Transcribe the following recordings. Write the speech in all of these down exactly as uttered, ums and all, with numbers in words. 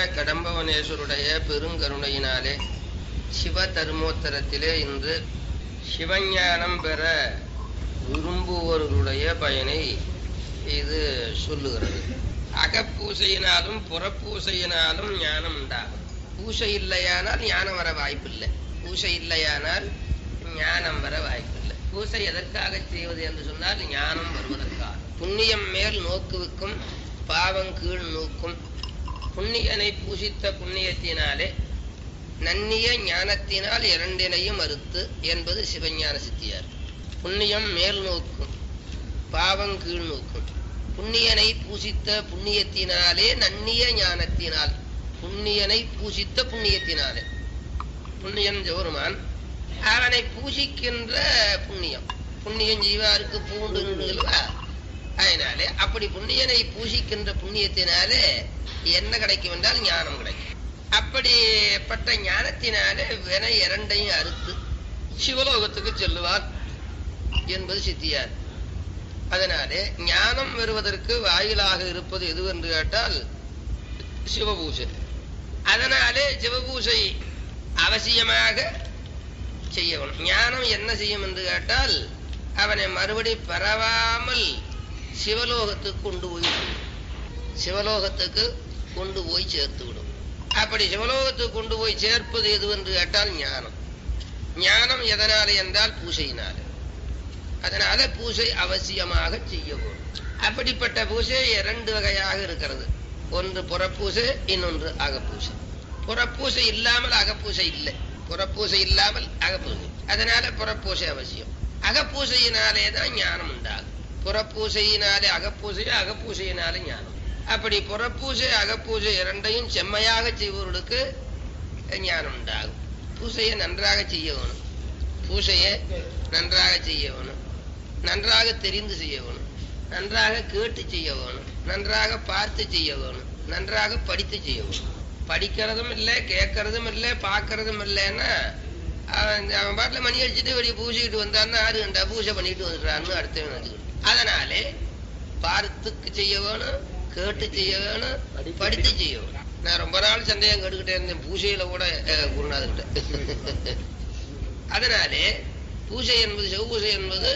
கடம்பவனேஸ்வருடைய பெருங்கருணையினாலே சிவ தர்மோத்தரத்திலே இன்று சிவஞானம் பெற விரும்புவோர்களுடைய பயனை இது சொல்லுகிறது. அகப்பூசையினாலும் புறப்பூசையினாலும் ஞானம் உண்டாகும். பூசை இல்லையானால் ஞானம் வர வாய்ப்பில்லை. பூசை இல்லையானால் ஞானம் வர வாய்ப்பில்லை. பூசை எதற்காக செய்வது என்று சொன்னால் ஞானம் வருவதற்காக. புண்ணியம் மேல் நோக்குவிக்கும், பாவம் கீழ் நோக்கும். புண்ணியனை பூசித்த புண்ணியத்தினாலே நன்னிய ஞானத்தினால் இரண்டினையும் அறுத்து என்பது சிவஞான சித்தியார். புண்ணியம் மேல் நோக்கும், பாவம் கீழ் நோக்கும். புண்ணியனை பூசித்த புண்ணியத்தினாலே நன்னிய ஞானத்தினால், புண்ணியனை பூசித்த புண்ணியத்தினாலே, புண்ணியன் ஜெவருமான் அவனை பூசிக்கின்ற புண்ணியம். புண்ணியம் ஜீவாருக்கு பூண்டு நின்றுகளா, அதனாலே அப்படி புண்ணியனை பூசிக்கின்ற புண்ணியத்தினாலே என்ன கிடைக்கும் என்றால் ஞானம் கிடைக்கும். அப்படிப்பட்ட ஞானத்தினாலே வினை இரண்டையும் அறுத்து சிவலோகத்துக்கு செல்லுவார் என்பது சித்தியார். அதனாலே ஞானம் வருவதற்கு வாயிலாக இருப்பது எது என்று கேட்டால் சிவபூசை. அதனாலே சிவபூசை அவசியமாக செய்யணும். ஞானம் என்ன செய்யும் என்று கேட்டால் அவனை மறுபடி பரவாமல் சிவலோகத்துக்கு கொண்டு போய் சிவலோகத்துக்கு கொண்டு போய் சேர்த்து விடும். அப்படி சிவலோகத்துக்கு கொண்டு போய் சேர்ப்பது எது என்று கேட்டால் ஞானம். ஞானம் எதனாலே என்றால் பூசையினாலே. அதனால பூசை அவசியமாக செய்ய வேண்டும். அப்படிப்பட்ட பூசை இரண்டு வகையாக இருக்கிறது. ஒன்று புறப்பூசை, இன்னொன்று அகப்பூசை. புறப்பூசை இல்லாமல் அகப்பூசை இல்லை. புறப்பூசை இல்லாமல் அகப்பூசை. அதனால புறப்பூசை அவசியம். அகப்பூசையினாலே தான் ஞானம் உண்டாகும். புறப்பூசையினாலே அகப்பூசை, அகப்பூசையினாலே ஞானம். அப்படி புறப்பூசை அகப்பூசை இரண்டையும் செம்மையாக செய்பவர்களுக்கு ஞானம் உண்டாகும். பூசையை நன்றாக செய்ய வேணும். பூசையை நன்றாக செய்ய வேணும். நன்றாக தெரிந்து செய்ய வேணும். நன்றாக கேட்டு செய்ய வேணும். நன்றாக பார்த்து செய்ய வேணும். நன்றாக படித்து செய்ய வேணும். படிக்கிறதும் இல்லை, கேட்கறதும் இல்லை, பார்க்கறதும் இல்லைன்னா அவன் அவன் பாட்டில் மணி அடிச்சுட்டு வெளியே பூசிக்கிட்டு வந்தான்னா ஆறு கண்டா பூசை பண்ணிட்டு வந்துடுறான்னு அடுத்த நினைச்சுக்கணும். அதனாலே பார்த்துக்கு செய்ய வேணும், கேட்டு செய்ய வேணும், படித்து செய்ய வேணும். நான் ரொம்ப நாள் சந்தேகம் கேட்டுக்கிட்டே இருந்தேன் பூசையில கூட குருநாதர்கிட்ட. அதனாலே பூசை என்பது, சிவபூசை என்பது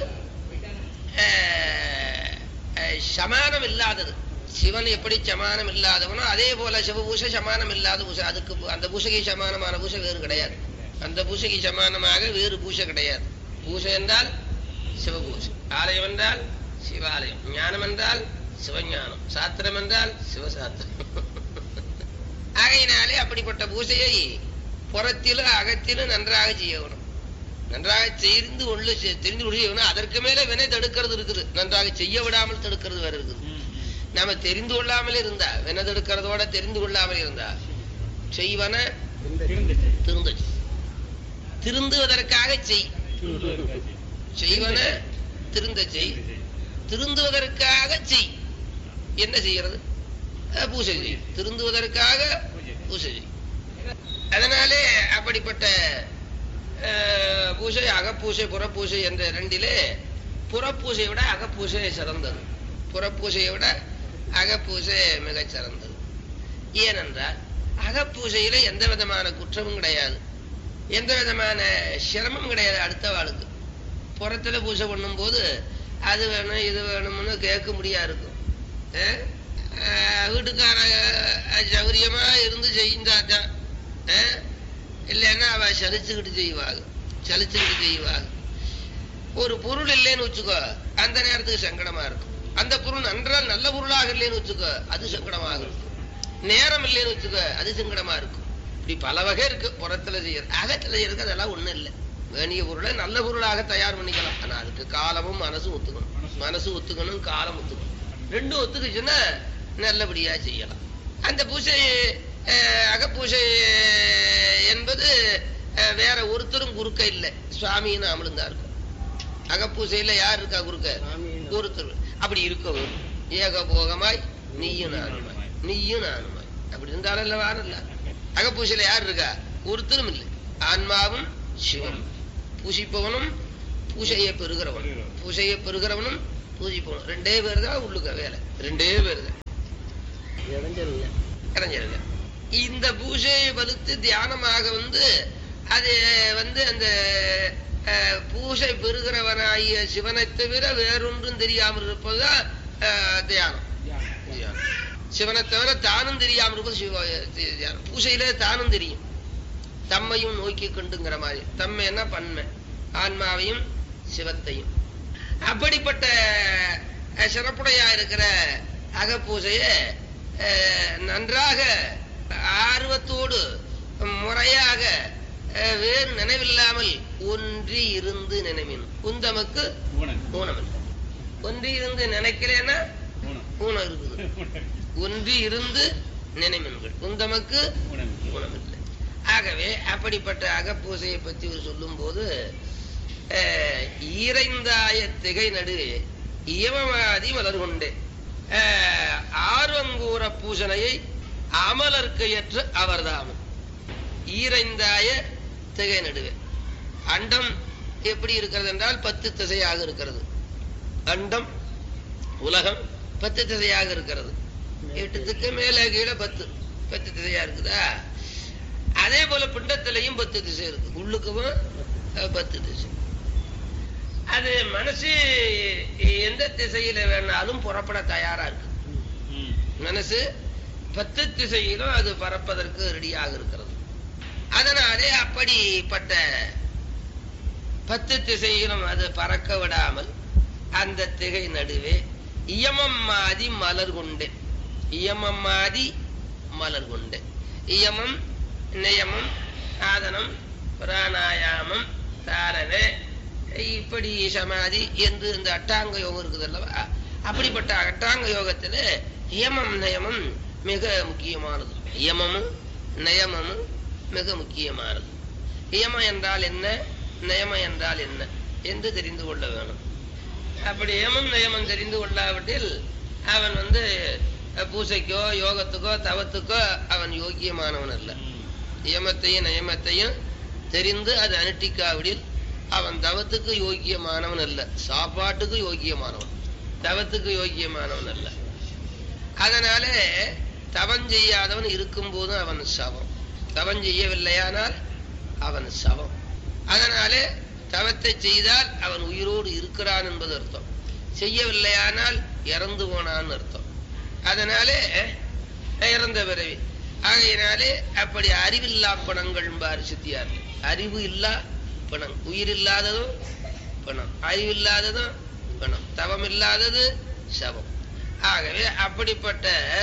சமானம் இல்லாதது. சிவன் எப்படி சமானம் இல்லாதவனோ அதே போல சிவபூசை சமானம் இல்லாத பூசை. அதுக்கு அந்த பூசைக்கு சமானமான பூசை வேறு கிடையாது. அந்த பூசைக்கு சமானமாக வேறு பூசை கிடையாது. பூசை என்றால் சிவபூசை, ஆலயம் என்றால் சிவாலயம், ஞானம் என்றால் சிவஞானம், சாத்திரம் என்றால் சிவசாத்திரம். ஆகையினாலே அப்படிப்பட்ட பூசையை புறத்திலும் அகத்திலும் நன்றாக செய்யணும். நன்றாக தெரிந்து கொள்ள தெரிந்து கொள்ள செய்யணும். அதற்கு மேல வினை தடுக்கிறது இருக்குது. நன்றாக செய்ய விடாமல் தடுக்கிறது வேற இருக்குது. நாம தெரிந்து கொள்ளாமல் இருந்தா, வினை தடுக்கிறதோட தெரிந்து கொள்ளாமல் இருந்தா செய்வன திருந்த திருந்துவதற்காக செய். செய்வன திருந்த செய். திருந்துவதற்காக செய். என்ன செய்யறது? பூசை செய். திருந்துவதற்காக பூசை செய். அதனாலே அப்படிப்பட்ட பூசை அகப்பூசை புறப்பூசை என்ற இரண்டிலே புறப்பூசையை விட அகப்பூசை சிறந்தது. புறப்பூசையை விட அகப்பூசை மிகச் சிறந்தது. ஏனென்றால் அகப்பூசையில எந்த விதமான குற்றமும் கிடையாது, எந்த விதமான சிரமம் கிடையாது. அடுத்த வாழ்க்கை புறத்துல பூசை பண்ணும் போது அது வேணும் இது வேணும்னு கேட்க முடியா இருக்கும். வீட்டுக்கார சௌரியமா இருந்து செய்தாதான், இல்லைன்னா அவ சலிச்சுக்கிட்டு செய்வாங்க சலிச்சுக்கிட்டு செய்வாங்க. ஒரு பொருள் இல்லைன்னு வச்சுக்கோ, அந்த நேரத்துக்கு சங்கடமா இருக்கும். அந்த பொருள் நன்றால் நல்ல பொருளாக இல்லைன்னு வச்சுக்கோ, அது சங்கடமாக இருக்கும். நேரம் இல்லைன்னு வச்சுக்கோ, அது சங்கடமா இருக்கும். இப்படி பல வகை இருக்கு புறத்துல செய்யறது. அகத்துல செய்யறதுக்கு அதெல்லாம் ஒண்ணும் இல்லை. வேணிய பொருளை நல்ல பொருளாக தயார் பண்ணிக்கலாம். ஆனா அதுக்கு காலமும் மனசும் ஒத்துக்கணும். மனசு ஒத்துக்கணும், காலம் ஒத்துக்கணும். ரெண்டும் ஒத்துக்குச்சுன்னா நல்லபடியா செய்யலாம். அந்த பூசை அகப்பூசை என்பது வேற ஒருத்தரும் குறுக்க இல்லை, சுவாமின்னு அமலுந்தா இருக்கும். அகப்பூசையில யார் இருக்கா குறுக்க? ஒருத்தர். அப்படி இருக்கவும் ஏகபோகமாய் நீயும் நானுமாய், நீயும் நானுமாய் அப்படி இருந்தாலும் இல்ல வாரல்ல. அகப்பூசையில யார் இருக்கா? ஒருத்தரும் இல்லை. ஆன்மாவும் சிவம், பூசிப்பவனும் பூசையை பெறுகிறவனும், பூசையை பெறுகிறவனும் பூஜிப்பவனும். ரெண்டே பேர் தான் உள்ளுக்க வேலை. ரெண்டே பேர் தான் இடைஞ்சல் இடைஞ்சல். இந்த பூஜையை வலுத்து தியானமாக வந்து அது வந்து அந்த பூஜை பெறுகிறவனாகிய சிவனை தவிர வேறொன்றும் தெரியாமல் இருப்பதுதான் தியானம். சிவனை தவிர தானும் தெரியாமல் இருப்பது சிவ தியானம். பூஜையில தானும் தெரியும், தம்மையும் நோக்கி கொண்டுங்கிற மாதிரி. தம்மை என்ன பன்மை, ஆன்மாவையும் சிவத்தையும். அப்படிப்பட்ட சிறப்புடையா இருக்கிற அகப்பூஜைய நன்றாக ஆர்வத்தோடு முறையாக வேறு நினைவில்லாமல் ஒன்றி இருந்து நினைவின் உந்தமக்கு ஊனமில்லை. ஒன்றி இருந்து நினைக்கிறேன்னா ஊனம் இருக்குது. ஒன்றி இருந்து நினைவின்கள் உந்தமக்கு ஊனமில்லை. ஆகவே அப்படிப்பட்ட அகப்பூசையை பற்றி சொல்லும் போது ஈரைந்தாய திகை நடு இயமவாதி மலர் கொண்டே ஆர்வங்கூற பூசனையை அமலர்க்கு ஏற்ற அவர்தாமும். ஈரைந்தாய திகை நடுவே அண்டம் எப்படி இருக்கிறது என்றால் பத்து திசையாக இருக்கிறது. அண்டம் உலகம் பத்து திசையாக இருக்கிறது. எட்டுத்துக்கு மேல கீழே பத்து பத்து திசையா இருக்குதா? அதே போல பிண்டத்திலையும் பத்து திசை இருக்கு, உள்ளுக்கும் பத்து திசை. அது மனசு எந்த திசையில வேணாலும் புறப்பட தயாரா இருக்கு. மனசு பத்து திசையிலும் அது பறப்பதற்கு ரெடியாக இருக்கிறது. அதனாலே அப்படிப்பட்ட பத்து திசையிலும் அது பறக்க விடாமல் அந்த திகை நடுவே இயமம் மாதி மலர் கொண்டே இயமம் மாதி மலர் கொண்டே இயமம் நியமம் ஆதனம் பிராணாயாமம் தாரணை இப்படி சமாதி என்று இந்த அட்டாங்க யோகம் இருக்குது அல்லவா? அப்படிப்பட்ட அட்டாங்க யோகத்துல இயமம் நயமம் மிக முக்கியமானது. இயமமும் நயமமும் மிக முக்கியமானது. இயமம் என்றால் என்ன, நயமம் என்றால் என்ன என்று தெரிந்து கொள்ள வேணும். அப்படி இயமம் நயமம் தெரிந்து கொள்ளாவிட்டில் அவன் வந்து பூசைக்கோ யோகத்துக்கோ தவத்துக்கோ அவன் யோக்கியமானவன் அல்ல. இயமத்தையும் நயமத்தையும் தெரிந்து அது அனுஷ்டிக்காவிடில் அவன் தவத்துக்கு யோக்கியமானவன் அல்ல, சாப்பாட்டுக்கு யோக்கியமானவன், தவத்துக்கு யோக்கியமானவன் அல்ல. அதனால தவம் செய்யாதவன் இருக்கும் போதும் அவன் சவம், தவம் செய்யவில்லையானால் அவன் சவம். அதனாலே தவத்தை செய்தால் அவன் உயிரோடு இருக்கிறான் என்பது அர்த்தம், செய்யவில்லையானால் இறந்து போனான்னு அர்த்தம். அதனாலே இறந்த பிறவி. ஆகையினாலே அப்படி அறிவில்லா பணங்கள் பாரு சித்தியார். அறிவு இல்லா பணம், உயிர் இல்லாததும் பணம், அறிவில்லாததும் பணம், தவம் இல்லாதது சவம். ஆகவே அப்படிப்பட்ட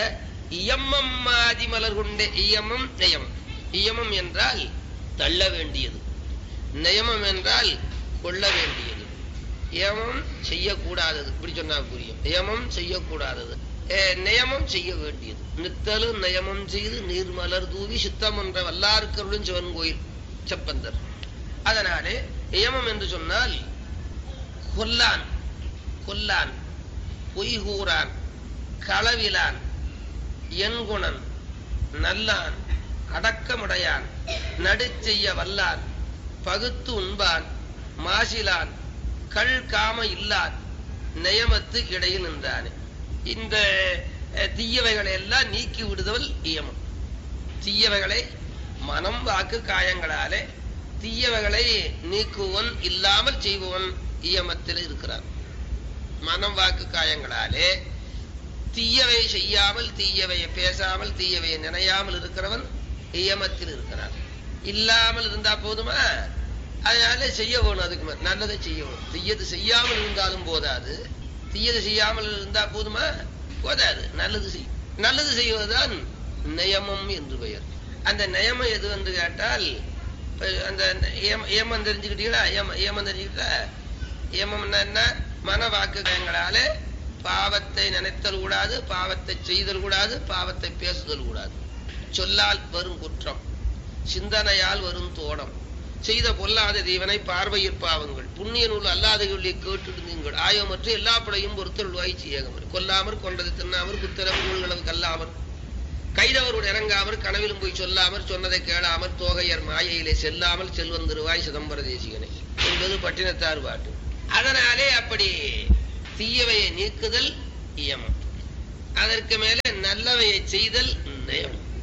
இயமம் மாதி மலர் கொண்டே இயமம் நயமம். இயமம் என்றால் தள்ள வேண்டியது, நயமம் என்றால் கொள்ள வேண்டியது. இயமம் செய்யக்கூடாதது, இப்படி சொன்னா புரியும். இயமம் செய்யக்கூடாதது, நயமம் செய்ய வேண்டியது. நித்தலும் நயமம் செய்து நீர்மலர் தூவி சித்தம் என்ற வல்லார்க்கருடன் சிவன் கோயில் செப்பந்தர். அதனாலே இயமம் என்று சொன்னால் கொல்லான், கொல்லான், பொய்கூறான், களவிலான், என்குணன், நல்லான், அடக்கமுடையான், நடு செய்ய வல்லான், பகுத்து உண்பான், மாசிலான், கள் காம இல்லான், நயமத்து இடையில் நின்றானே. இந்த தீயவைகளை எல்லாம் நீக்கி விடுதல் இயமம். தீயவைகளை மனம் வாக்கு காயங்களாலே தீயவைகளை நீக்குவன் இல்லாமல் செய்பவன் இயமத்தில் இருக்கிறான். மனம் வாக்கு காயங்களாலே தீயவை செய்யாமல், தீயவையை பேசாமல், தீயவையை நினையாமல் இருக்கிறவன் இயமத்தில் இருக்கிறான். இல்லாமல் இருந்தா போதுமா? அதனால செய்ய வேணும், அதுக்கு நல்லதை செய்ய வேணும். தீயது செய்யாமல் இருந்தாலும் போதாது, தீயது செய்யாமல் இருந்தா போதுமா? போதாது. நல்லது செய் நல்லது செய்வதுதான் நயமம் என்று பெயர். அந்த நயமம் எது என்று கேட்டால், அந்த ஏமம் தெரிஞ்சுக்கிட்டீங்களா? ஏமம் தெரிஞ்சுக்கிட்டா ஏமம் என்ன? மன வாக்குகளாலே பாவத்தை நினைத்தல் கூடாது, பாவத்தை செய்தல் கூடாது, பாவத்தை பேசுதல் கூடாது. சொல்லால் வரும் குற்றம், சிந்தனையால் வரும் தோடம், செய்த பொல்லாத தீவனை பார்வையிற் பாவங்கள், புண்ணிய நூல் அல்லாதவர்களை கேட்டுடுங்கள், ஆயமற்ற எல்லா பிழையும் பொறுத்தருள் வாய்ச்சி ஏகமர், கொல்லாமற் கொண்டது தின்னாமற் குத்திரவர் உள்களவு கல்லாமற் கைதவரோடு இறங்காமற் கனவிலும் போய் சொல்லாமற் சொன்னதை கேளாமற் தோகையர் மாயையிலே செல்லாமல் செல்வன் திருவாய் சிதம்பர தேசிகனை என்பது பட்டினத்தார் பாட்டு. அதனாலே அப்படி தீயவையை நீக்குதல் இயமம், அதற்கு மேலே நல்லவையை செய்தல் நயம்.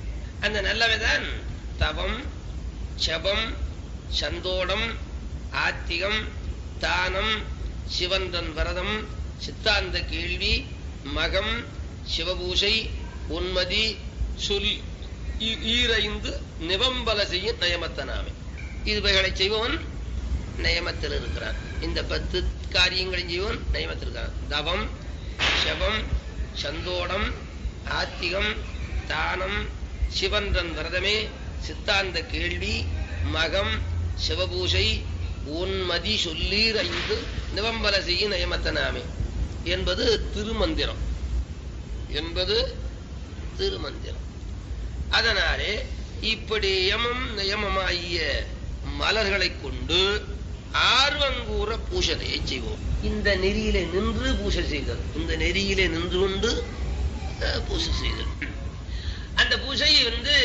அந்த நல்லவைதான் தவம், ஜபம், சந்தோடம், ஆத்திகம், தானம், சிவந்தன் விரதம், சித்தாந்த கேள்வி, மகம், சிவபூஷை, உன்மதி, சொல் ஈரைந்து நிவம்பல செய்ய நயமத்தனாமே. இதுவைகளை செய்பவன் நயமத்தில் இருக்கிறான். இந்த பத்து காரியங்களையும் செய்வன் நயமத்தில் இருக்கிறான். தவம், ஜபம், சந்தோடம், ஆத்திகம், தானம், சிவந்தன் விரதமே, சித்தாந்த கேள்வி, மகம், சிவபூஷை, உன்மதி சொல்லீர் ஐந்து நிவம்பல செய்ய நயமத்தனாமே என்பது திருமந்திரம் என்பது திருமந்திரம். அதனாலே இப்படி யமம் நியமமாகிய மலர்களை கொண்டு ஆர்வங்கூற பூஷனையை செய்வோம். இந்த நெறியிலே நின்று பூஷை செய்தல், இந்த நெறியிலே நின்று கொண்டு பூஷை செய்தல். அந்த பூஜை வந்து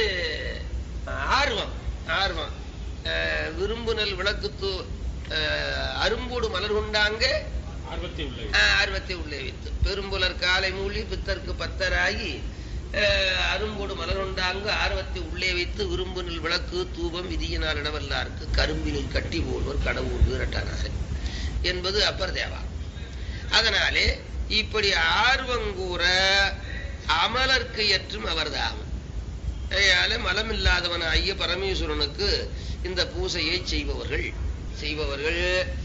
ஆர்வம் ஆர்வம் விரும்புனல் விளக்குத்து அரும்போடு மலர் கொண்டாங்க ஆர்வத்தை உள்ளே வைத்து பெரும்புலர் காலை மூலி பித்தற்கு பத்தராகி அரும்போடு மலர் கொண்டாங்க ஆர்வத்தை உள்ளே வைத்து விரும்புனல் விளக்கு தூபம் விதியினால் இடவல்லாருக்கு கரும்பிலில் கட்டி போடுவர் கடவுள் வீரட்டானாக என்பது அப்பர் தேவா. அதனாலே இப்படி ஆர்வங்கூற அமலர்க்கு ஏற்றும் அவர்தாகும். மலமில்லாதவனாகிய பரமேஸ்வரனுக்கு இந்த பூசையை செய்பவர்கள் செய்பவர்கள்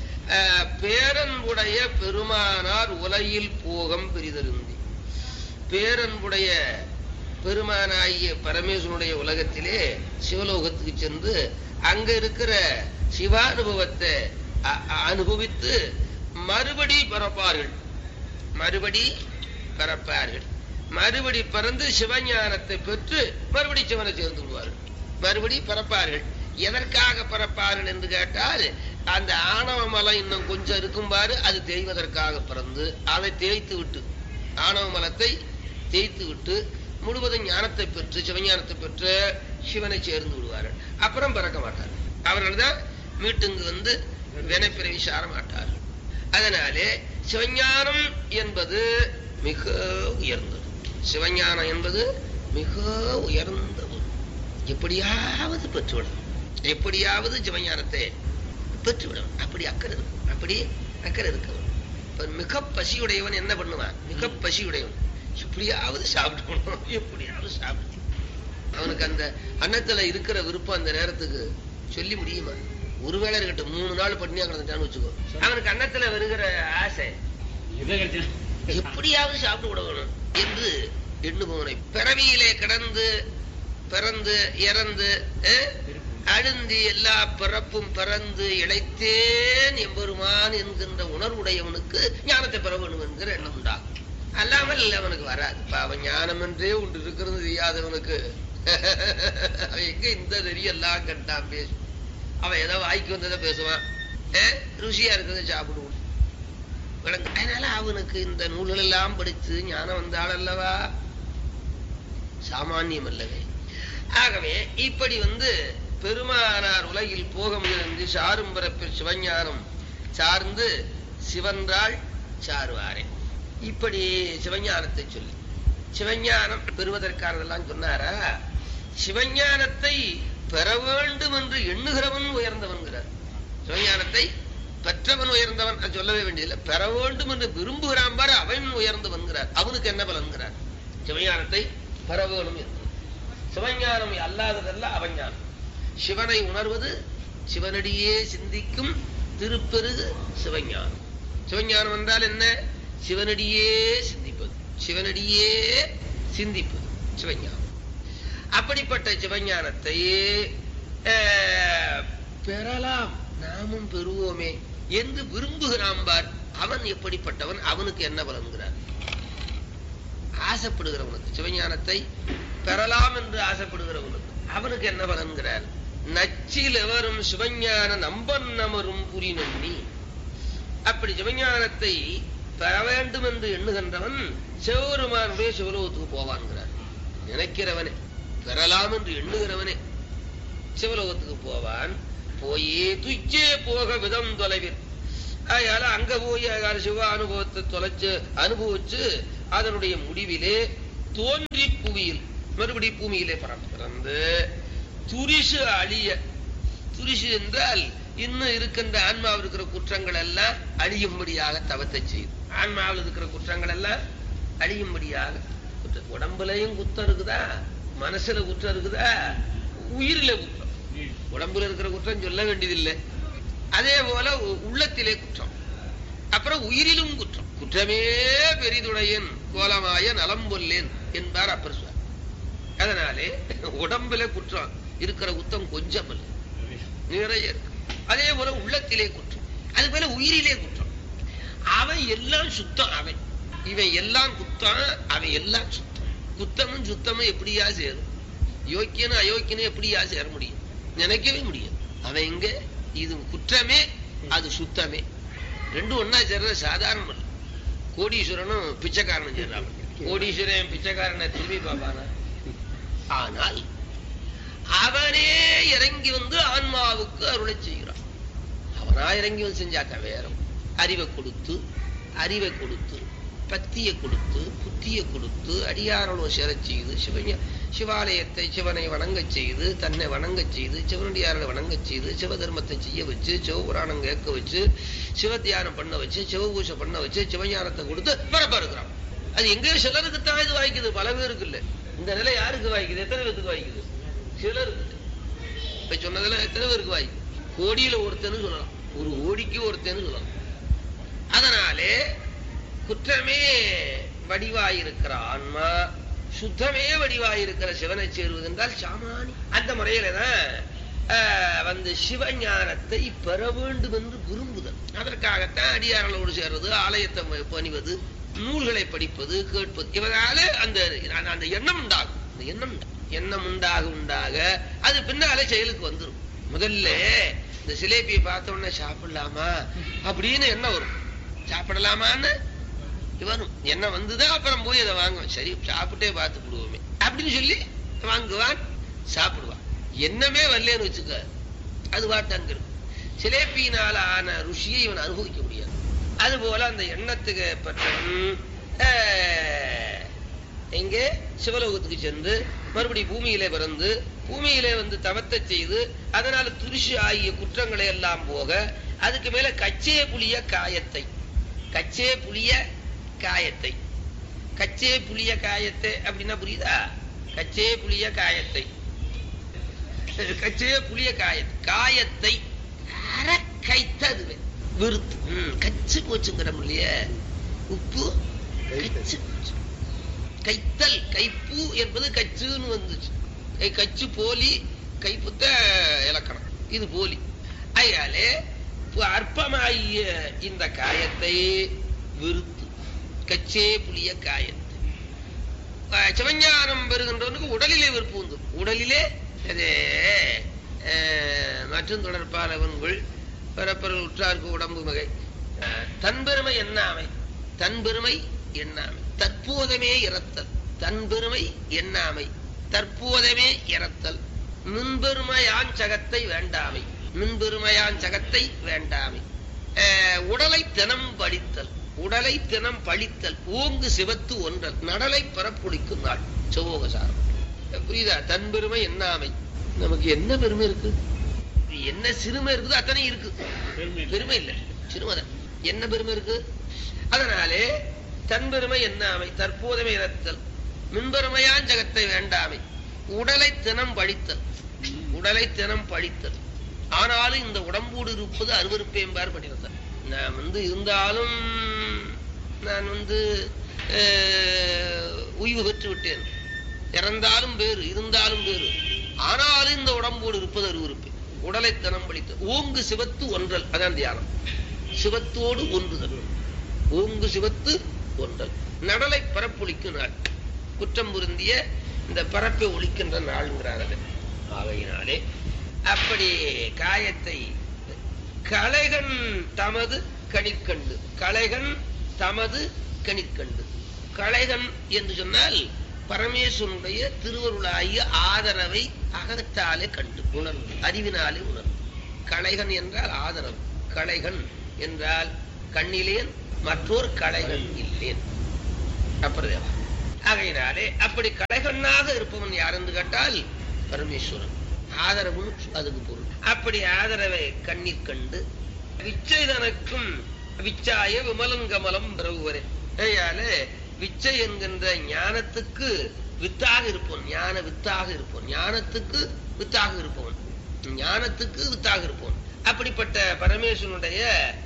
பேரன்புடைய பெருமானார் உலகில் போகம் பெரிதருந்தி. பேரன்புடைய பெருமானாகிய பரமேஸ்வரனுடைய உலகத்திலே சிவலோகத்துக்கு சென்று அங்க இருக்கிற சிவானுபவத்தை அனுபவித்து மறுபடி பிறப்பார்கள் மறுபடி பிறப்பார்கள் மறுபடி பிறந்து சிவஞானத்தை பெற்று மறுபடி சிவனை சேர்ந்து விடுவார்கள். மறுபடி பிறப்பார்கள். எதற்காக பிறப்பார்கள் என்று கேட்டால் அந்த ஆணவ மலம் இன்னும் கொஞ்சம் இருக்கும்பாரு, அது தேய்வதற்காக பிறந்து அதை தேய்த்து விட்டு ஆணவ மலத்தை தேய்த்து விட்டு முழுவதும் ஞானத்தை பெற்று சிவஞானத்தை பெற்று சிவனை சேர்ந்து விடுவார்கள். அப்புறம் பிறக்க மாட்டார்கள். அவர்கள் தான் மீட்டுங்கு வந்து வினைப்பிறவி சார மாட்டார்கள். அதனாலே சிவஞானம் என்பது மிக உயர்ந்தது. சிவஞானம் என்பது மிக உயர்ந்தது. எப்படியாவது பெற்றுவிடும், எப்படியாவது சிவஞானத்தை பெற்றுவிடும். அப்படி அக்கறை இருக்கும், அப்படி அக்கறை இருக்கவன். இப்ப மிக பசியுடையவன் என்ன பண்ணுவான்? மிக பசியுடையவன் எப்படியாவது சாப்பிடணும், எப்படியாவது சாப்பிடு. அவனுக்கு அந்த அன்னத்துல இருக்கிற விருப்பம் அந்த நேரத்துக்கு சொல்லி முடியுமா? ஒருவேளை இருக்கட்டும், மூணு நாள் பட்டினியா கிடந்துட்டான்னு வச்சுக்கோ, அவனுக்கு அன்னத்துல வருகிற ஆசை எப்படியாவது சாப்பிட்டு விடணும் என்று எண்ணுபவனை பிறவியிலே கிடந்து பிறந்து இறந்து அழுந்தி எல்லா பிறப்பும் பிறந்து இழைத்தேன் எம்பெருமான் என்கின்ற உணர்வுடையவனுக்கு ஞானத்தை பெற வேண்டும் என்கிற எண்ணம் உண்டாகும். அல்லாமல் அவனுக்கு வராது. அவன் ஞானம் என்றே ஒன்று இருக்கிறது தெரியாதவனுக்கு அவன் எங்க இந்த தெரியெல்லாம் கட்டான் பேசும். அவன் ஏதோ வாய்க்கு வந்ததை பேசுவான், ருசியா இருக்கிறத சாப்பிடுவான். அதனால அவனுக்கு இந்த நூல்கள் எல்லாம் படித்து ஞானம் வந்தாள் அல்லவா, சாமானியம் அல்லவே. ஆகவே இப்படி வந்து பெருமானார் உலகில் போகம் இருந்து சாரும் பிறப்பில் சிவஞானம் சார்ந்து சிவன்றாள் சாருவாரே. இப்படி சிவஞானத்தை சொல்லி சிவஞானம் பெறுவதற்கானதெல்லாம் சொன்னாரா? சிவஞானத்தை பெற வேண்டும் என்று எண்ணுகிறவன் உயர்ந்தவன்கிறார். சிவஞானத்தை பெற்றவன் உயர்ந்தவன் சொல்லவே வேண்டியதில்லை. பெற வேண்டும் என்று விரும்புகிறான் பாரு, அவன் உயர்ந்தவன்கிறார். அவனுக்கு என்ன பலன்கிறார்? சிவஞானத்தை பெற வேணும் என்று. சிவஞானம் அல்லாததல்ல அவஞானம். சிவனை உணர்வது சிவனடியே சிந்திக்கும் திருப்பெருகு சிவஞானம். சிவஞானம் என்றால் என்ன? சிவனடியே சிந்திப்பது, சிவனடியே சிந்திப்பது சிவஞானம். அப்படிப்பட்ட சிவஞானத்தை பெறலாம், நாமும் பெறுவோமே என்று விரும்புகிறான் பார். அவன் எப்படிப்பட்டவன்? அவனுக்கு என்ன பலன்கிறார்? ஆசைப்படுகிறவனுக்கு, சிவஞானத்தை பெறலாம் என்று ஆசைப்படுகிறவனுக்கு அவனுக்கு என்ன பலன்கிறார்? நச்சில் எவரும் சிவஞான நம்பன் நமரும் புரி நன்னி. அப்படி சிவஞானத்தை பெற வேண்டும் என்று எண்ணுகின்றவன் சிவபெருமானுடைய சிவலோகத்துக்கு போவான்கிறார். நினைக்கிறவனே, பெறலாம் என்று எண்ணுகிறவனே சிவலோகத்துக்கு போவான். போயே துச்சே போக விதம் தொலைவில். அதனால அங்க போய் சிவ அனுபவத்தை தொலைச்சு அனுபவிச்சு அதனுடைய முடிவிலே தோன்றி புவியில் மறுபடி பூமியிலே பிறந்து துரிசு அழிய, துரிசு என்றால் இன்னும் இருக்கின்ற ஆன்மாவில் இருக்கிற குற்றங்கள் எல்லாம் அழியும்படியாக தவத்தை செய்யும். ஆன்மாவில் இருக்கிற குற்றங்கள் எல்லாம் அழியும்படியாக. உடம்புலையும் குற்றம் இருக்குதா, மனசுல குற்றம் இருக்குதா, உயிரில குற்றம். உடம்புல இருக்கிற குற்றம் சொல்ல வேண்டியதில்லை. அதே போல உள்ளத்திலே குற்றம், அப்புறம் உயிரிலும் குற்றம். குற்றமே பெரிதுடையன் கோலமாய நலம் கொல்லேன் என்பார் அப்பர் சுவாமி. அதனாலே உடம்புல குற்றம் இருக்கிற குற்றம் கொஞ்சம் இல்லை, நிறைய இருக்கு. அதே போல உள்ளத்திலே குற்றம், அது போல உயிரிலே குற்றம். அவன் எல்லாம் சுத்தம், அவன் இவன் எல்லாம் குத்தம், அவன் எல்லாம் சுத்தம். குத்தமும் சுத்தமும் எப்படியா சேரும்? யோக்கியனும் அயோக்கியனும் எப்படியா சேர முடியும்? நினைக்கவே முடியும். அவன் இங்க இது குற்றமே, அது சுத்தமே, ரெண்டும் ஒன்னா சேர்றது சாதாரணம் இல்லை. கோடீஸ்வரனும் பிச்சைக்காரனும் சேர்றான். கோடீஸ்வரன் பிச்சைக்காரனை திரும்பி பார்ப்பானா? ஆனால் அவனே இறங்கி வந்து ஆன்மாவுக்கு அருளை செய்கிறான். அவனா இறங்கி வந்து செஞ்சாக்க வேற. அறிவை கொடுத்து அறிவை கொடுத்து பக்தியை கொடுத்து புத்தியை கொடுத்து அடியாரோ சேர செய்து சிவ சிவாலயத்தை சிவனை வணங்க செய்து தன்னை வணங்க செய்து சிவனடியாரை வணங்க செய்து சிவதர்மத்தை செய்ய வச்சு சிவபுராணம் கேட்க வச்சு சிவத்தியானம் பண்ண வச்சு சிவபூஷை பண்ண வச்சு சிவஞானத்தை கொடுத்து பரப்ப இருக்கிறான். அது எங்கேயோ சிலருக்குத்தான் இது வாய்க்குது, பல பேருக்கு இல்லை. இந்த நிலை யாருக்கு வாய்க்குது? எத்தனை பேருக்கு வாய்க்குது? சிலருக்கு. இப்ப சொன்னதுல எத்தனை பேருக்கு வாய்க்குது? கோடியில ஒருத்தன்னு சொல்லலாம், ஒரு கோடிக்கு ஒருத்தன்னு சொல்லலாம். அதனாலே குற்றமே வடிவாயிருக்கிற ஆன்மா சுத்தமே வடிவாயிருக்கிற சிவனை சேருவது என்றால் சாமானி. அந்த முறையில்தான் வந்து சிவஞானத்தை பெற வேண்டும் என்று விரும்புதல். அதற்காகத்தான் அடியார்களோடு சேர்றது, ஆலயத்தை பணிவது, நூல்களை படிப்பது, கேட்பது. இவரால அந்த அந்த எண்ணம் உண்டாகும். அந்த எண்ணம் எண்ணம் உண்டாக உண்டாக அது பின்னாலே செயலுக்கு வந்துடும். முதல்ல இந்த சிலேபியை பார்த்த உடனே சாப்பிடலாமா அப்படின்னு எண்ணம் வரும். சாப்பிடலாமான்னு வரும் எண்ணம் வந்துதான் அப்புறம் போய் அதை வாங்குவான். சரி சாப்பிட்டே பார்த்து விடுவோமே அப்படின்னு சொல்லி வாங்குவான், சாப்பிடுவான். எண்ணமே வரலன்னு வச்சுக்க, அது வாட்டாங்க இருக்கும். சிலேபியினால ஆன ருசியை இவன் அனுபவிக்க முடியாது. அதுபோல அந்த எண்ணத்துக்கு பற்றவன் எங்கே சிவலோகத்துக்கு சென்று மறுபடி பூமியிலே பிறந்து பூமியிலே வந்து தவத்தை செய்து அதனால துரிசு ஆகிய குற்றங்களை எல்லாம் போக அதுக்கு மேல கச்சே புளிய காயத்தை கச்சே புளிய காயத்தை கச்சே புளிய காயத்தை அப்படின்னா புரியுதா? கச்சே புளிய காயத்தை கச்சே புளிய காயத்தை காயத்தை அரை கைத்ததுவே விருத்து கச்சு போச்சுங்கிறோம் இல்லையா? உப்பு கச்சு போச்சு. கைத்தல் கைப்பு என்பது கச்சுன்னு வந்துச்சு. கச்சு போலி, கைப்புத்த இலக்கணம், இது போலி. அதனாலே அற்பமாகிய இந்த காயத்தை விருத்து கச்சே புளிய காயத்தை சிவஞானம் பெறுகின்றவனுக்கு உடலிலே விருப்பு உண்டு. உடலிலே அதே மற்றும் தொடர்பாளவன்கள் பிறப்பர்கள் உற்றார்க்கு உடம்பு மிகை தன்பெருமை எண்ணாமை தன்பெருமை எண்ணாமை தற்போதமே இறத்தல் தன்பெருமை எண்ணாமை தற்போதமே இறத்தல் மின்பெருமையான் சகத்தை வேண்டாமை மின்பெருமையான் சகத்தை வேண்டாமை உடலை தினம் படித்தல் உடலை தினம் பழித்தல் ஓங்கு சிவத்து ஒன்றல் நடலை பரப்புடிக்கும் நாள் சிவோகசாரம். புரியுதா? தன்பெருமை எண்ணாமை. நமக்கு என்ன பெருமை இருக்கு? என்ன சிறுமை இருக்குது அத்தனை இருக்கு. பெருமை இல்லை, சிறுமைதான். என்ன பெருமை இருக்கு? அதனாலே தன்பெருமை எண்ணாமை தற்போதமே இறத்தல் மின்பெருமையான் ஜகத்தை வேண்டாமை உடலை தினம் பழித்தல் உடலை தினம் பழித்தல். ஆனாலும் இந்த உடம்போடு இருப்பது அருவருப்பேம்பார் பண்ணியிருந்தார். நான் வந்து இருந்தாலும் நான் வந்து உய்வு பெற்று விட்டேன். இறந்தாலும் வேறு, இருந்தாலும் வேறு. ஆனாலும் இந்த உடம்போடு இருப்பது அருவருப்பு. உடலை தினம் பழித்தல் ஓங்கு சிவத்து ஒன்றல். அதான் தியானம். சிவத்தோடு ஒன்றுதல். ஓங்கு சிவத்து ஒன்றல். நடலை பரப்பொழிக்கும் நாள். குற்றம் பொருந்திய இந்த பரப்பை ஒழிக்கின்ற நாள்ங்கிறார்கள். ஆகையினாலே அப்படி காயத்தை கலைகன் தமது கணிற்கண்டு கலைகன் தமது கணிற்கண்டு கலைகன் என்று சொன்னால் பரமேஸ்வரனுடைய திருவருளாகிய ஆதரவை அகத்தாலே கண்டு உணர்வு, அறிவினாலே உணர்வு. கலைகன் என்றால் ஆதரவு. கலைகன் என்றால் கண்ணிலேன் மற்றொரு கலைகன் இல்லேன். அப்புறம் ஆகையினாலே அப்படி கடைகண்ணாக இருப்பவன் யார் என்று கேட்டால் பரமேஸ்வரன். ஆதரவு அதுக்கு பொருள். அப்படி ஆதரவை கண்ணீர் கண்டு விச்சைதனக்கும் விச்சாய விமலங்கமலம் பிறகுவரே. விச்சை என்கின்ற ஞானத்துக்கு வித்தாக இருப்பவன், ஞான வித்தாக இருப்பவன், ஞானத்துக்கு வித்தாக இருப்பவன், ஞானத்துக்கு வித்தாக இருப்பவன். அப்படிப்பட்ட பரமேஸ்வரனுடைய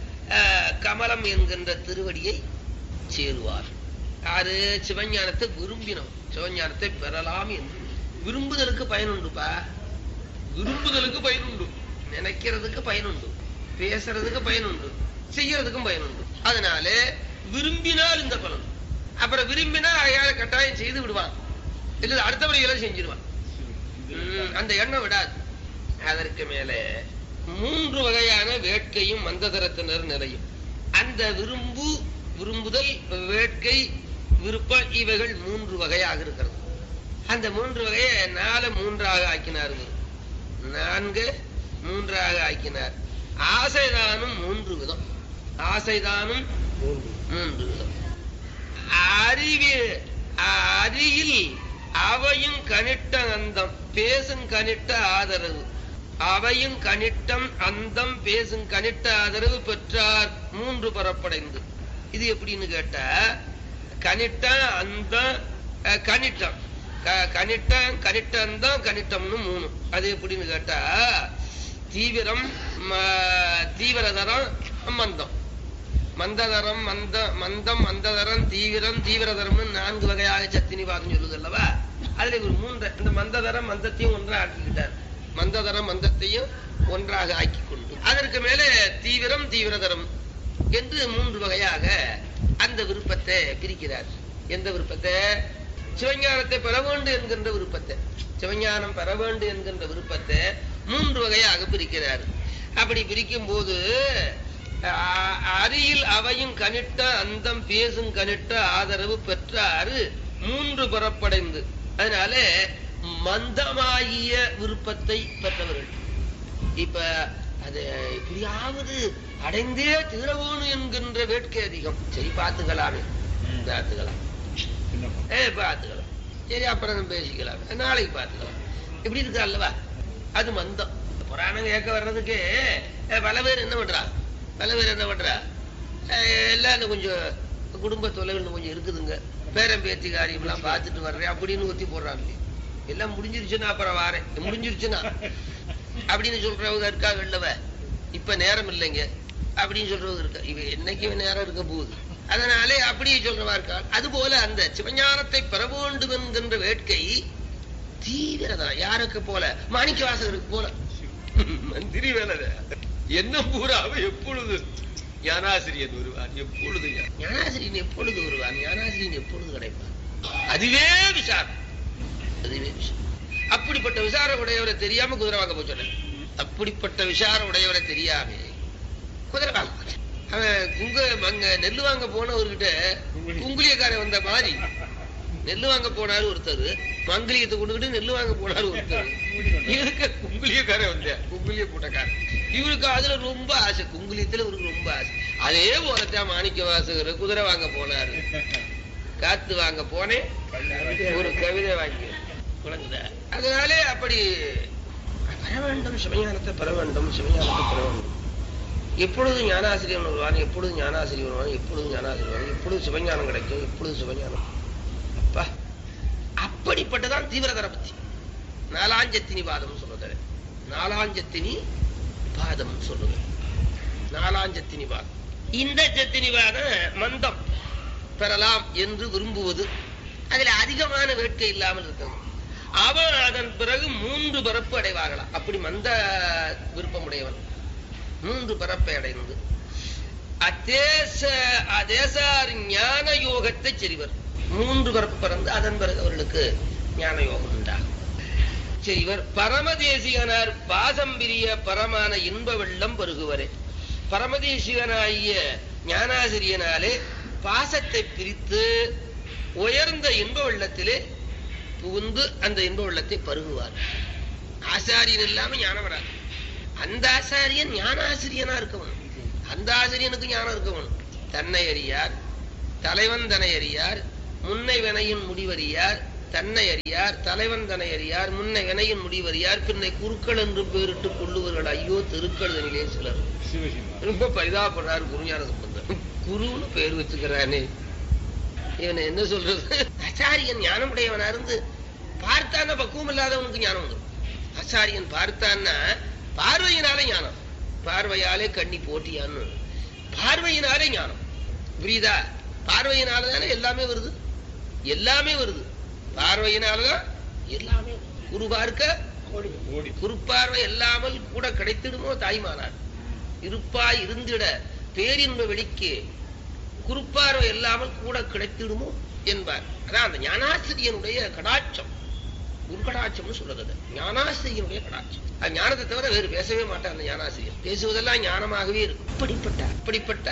கமலம் என்கின்ற திருவடியை சேருவார். யாரு? சிவஞானத்தை விரும்பினோம், சிவஞானத்தை பெறலாம் என்று. விரும்புதலுக்கு பயனுண்டுப்பா, விரும்புதலுக்கு பயனுண்டு, நினைக்கிறதுக்கு பயனுண்டு, பேசுறதுக்கு பயனுண்டு, செய்யறதுக்கும் பயனுண்டு. அதனால விரும்பினால் இந்த பலன். அப்புறம் விரும்பினா அயாள கட்டாயம் செய்து விடுவான், இல்ல அடுத்தபடியெல்லாம் செஞ்சிருவான். அந்த எண்ணம் விடாது. அதற்கு மேல மூன்று வகையான வேட்கையும் மந்ததரத்தினர் நிலையும். அந்த விரும்பு, விரும்புதல், வேட்கை, விருப்பம் இவைகள் மூன்று வகையாக இருக்கிறது. அந்த மூன்று வகையை நாலு மூன்றாக ஆக்கினார், நான்கு மூன்றாக ஆக்கினார். ஆசைதானும் மூன்று விதம், ஆசைதானும் மூன்று விதம். அறிவி அறியில் அவையும் கனிட்ட அந்தம் பேசும் கனிட்ட ஆதரவு, அவையும் கனிட்டம் அந்தம் பேசும் கனிட்ட ஆதரவு பெற்றார் மூன்று பரப்படைந்து. இது எப்படின்னு கேட்டா, கனிட்ட அந்த கனிட்டம், கனிட்டம் கனிட்ட அந்தம் கனிட்டம்னு மூணு. அது எப்படின்னு கேட்டா, தீவிரம் தீவிரதரம் மந்தம், மந்ததரம் மந்த மந்தம் மந்ததரம் தீவிரம் தீவிரதரம்னு நான்கு வகையாக சத்தினி பாதம் சொல்லுது அல்லவா. அதுல ஒரு மூன்று, இந்த மந்ததரம் மந்தத்தையும் ஒன்றாக ஆக்கிக்கிட்டார், மந்ததரம் மந்தத்தையும் ஒன்றாக ஆக்கி கொண்டு அதற்கு மேல தீவிரம் தீவிரதரம் என்று மூன்று வகையாக அந்த விருப்பத்தை பிரிக்கிறார். எந்த விருப்பத்தை? சிவஞானத்தை பெற வேண்டும் என்கின்ற விருப்பத்தை, சிவஞானம் பெற வேண்டும் என்கின்ற விருப்பத்தை மூன்று வகையாக பிரிக்கிறார். அப்படி பிரிக்கும் போது அரியில் அவையும் கனிட்ட அந்தம் பேசும் கனிட்ட ஆதரவு பெற்றாரு மூன்று புறப்படைந்து. அதனால மந்தமாகிய விருப்பத்தை பெற்றவர்கள். இப்ப அது இப்படியாவது அடைந்தே தீரவோனு என்கின்ற வேட்கை அதிகம். சரி பார்த்துக்கலாமே, பார்த்துக்கலாம், ஏ பார்த்துக்கலாம், சரி அப்புறம் பேசிக்கலாம், நாளைக்கு பார்த்துக்கலாம், இப்படி இருக்கா அல்லவா, அது மந்தம். புராணம் கேட்க வர்றதுக்கு பல பேர் என்ன பண்றா, பல பேர் என்ன பண்றா, எல்லாம் கொஞ்சம் குடும்ப தொலைவில் கொஞ்சம் இருக்குதுங்க, பேரம் பேத்தி காரியம் எல்லாம் பார்த்துட்டு வர்றேன் அப்படின்னு ஒத்தி போடுறாங்க. எல்லாம் முடிஞ்சிருச்சுன்னா அப்புறம் வாரேன், முடிஞ்சிருச்சுன்னா அப்படின்னு சொல்றவங்க இருக்காங்க இல்லவ. இப்ப நேரம் இல்லைங்க அப்படின்னு சொல்றவங்க இருக்கா. இவ என்னைக்கு நேரம் இருக்க போகுது, அதனாலே அப்படியே சொல்றவா இருக்கா. அது போல அந்த சிவஞானத்தை பெற வேண்டும் என்கின்ற வேட்கை தீவிரதான். யாருக்கு போல? மாணிக்க வாசகருக்கு போல. மந்திரி வேலை என்ன பூராவ எப்பொழுது ஞானாசிரியன் வருவான், எப்பொழுது ஞானாசிரியன் எப்பொழுது வருவான், ஞானாசிரியன் எப்பொழுது கிடைப்பான், அதுவே விசாரம், அதுவே விசாரம். அப்படிப்பட்ட விசார உடையவரை தெரியாம குதிரை வாங்க போச்சு. அப்படிப்பட்ட விசார உடையவரை தெரியாம குதிரை வாங்க போச்சு. அவன் குங்க அங்க நெல்லு வாங்க போனவர்கிட்ட குங்குலியக்காரன் வந்த மாதிரி நெல்லு வாங்க போனாரு ஒருத்தர், மங்கிலியத்தை கொண்டுகிட்டு நெல்லு வாங்க போனாரு ஒருத்தர். இவருக்கு குங்குலியக்காரன் வந்த குங்குலிய கூட்டக்காரன், இவருக்கு அதுல ரொம்ப ஆசை, குங்குலியத்துல இவருக்கு ரொம்ப ஆசை. அதே போலத்தான் மாணிக்க வாசகர் குதிரை வாங்க போனாரு. காத்து வாங்க போனேன், ஒரு கவிதை வாங்கி குழந்தை. அதனாலே அப்படி பெற வேண்டும், சிவஞானத்தை பெற வேண்டும், சிவஞானத்தை பெற வேண்டும். எப்பொழுது ஞானாசிரியன் வருவான், எப்பொழுது ஞானாசிரியர் வருவான், எப்பொழுது ஞானாசிரியர் வருவான், எப்பொழுது சிவஞானம் கிடைக்கும், எப்பொழுது சிவஞானம். அப்பா அப்படிப்பட்டதான் தீவிரதர பத்தி. நாலாஞ்சத்தினி பாதம் சொல்லுது, நாலாஞ்சத்தினி பாதம் சொல்லுது, நாலாஞ்சத்தினி பாதம். இந்த சத்தினி பாதம் மந்தம் பெறலாம் என்று விரும்புவது, அதுல அதிகமான வேட்கை இல்லாமல் இருக்கிறது. அவன் அதன் பிறகு மூன்று பரப்பு அடைவார்களாம். அப்படி மந்த விருப்பமுடையவன் மூன்று பரப்பை அடைந்து அதேச அதேசார் ஞான யோகத்தை செறிவர். மூன்று பரப்பு பிறந்து அதன் பிறகு அவர்களுக்கு ஞான யோகம் உண்டாகும். செறிவர் பரமதேசிகனார் பாசம் பிரிய பரமான இன்ப வெள்ளம் பருகுவரே. பரமதேசிகனாகிய ஞானாசிரியனாலே பாசத்தை பிரித்து உயர்ந்த இன்ப வெள்ளத்திலே புகுந்து அந்த இன்ப வெள்ளத்தை பருகுவார். ஆசாரியன் இல்லாம ஞானம் வராது. அந்த ஆசாரியன் ஞானாசிரியனா இருக்கவன், அந்த ஆசிரியனுக்கு ஞானம் இருக்கவன். தன்னை அறியார், தலைவன் தன்னை அறியார், முன்னை வினையின் முடிவறியார், தன்னை அறியார், தலைவன் தன்னை அறியார், முன்னை வினையின் முடிவறியார், பின்னை குருக்கள் என்று பேரிட்டு கொள்ளுவர்கள். ஐயோ திருக்கழுதனிலே சிலர் ரொம்ப பரிதாபப்படுறாரு குருஞான சம்பந்தர். குருன்னு பேர் வச்சுக்கிறானே, இவனை என்ன சொல்றது? ஆச்சாரியன் ஞானமுடையவனா இருந்து பார்த்தான்னா பக்குவம் இல்லாதவனுக்கு ஞானம் வந்துடும். ஆச்சாரியன் பார்த்தான்னா பார்வையினாலே ஞானம், பார்வையாலே கண்ணி போட்டியான்னு, பார்வையினாலே ஞானம். புரியுதா? பார்வையினாலதானே எல்லாமே வருது, எல்லாமே வருது பார்வையினாலதான் எல்லாமே. குரு பார்க்க குறுப்பார்வை இல்லாமல் கூட கிடைத்திடுமோ தாய்மானார், இருப்பாய் இருந்திட பேரின்ப வெளிக்கு குறுப்பார்வை இல்லாமல் கூட கிடைத்திடுமோ என்பார். அதான் அந்த ஞானாசிரியனுடைய கடாட்சம், குரு கடாட்சம்னு சொல்றது. ஞானாசிரியனுடைய கடாட்சம். அது ஞானத்தை தவிர வேறு பேசவே மாட்டார் அந்த ஞானாசிரியர். பேசுவதெல்லாம் ஞானமாகவே இருக்கும். அப்படிப்பட்ட அப்படிப்பட்ட